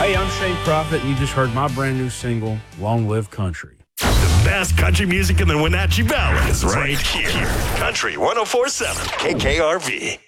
Hey, I'm Shane Prophet, and you just heard my brand new single, Long Live Country. The best country music in the Wenatchee Valley is right here. Country 104.7 KKRV.